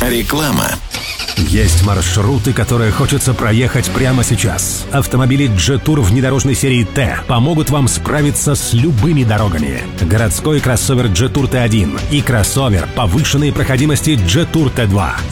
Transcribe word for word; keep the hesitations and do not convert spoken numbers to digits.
Реклама. Есть маршруты, которые хочется проехать прямо сейчас. Автомобили Jetour внедорожной серии Т помогут вам справиться с любыми дорогами. Городской кроссовер Jetour Т один и кроссовер повышенной проходимости Jetour Т два.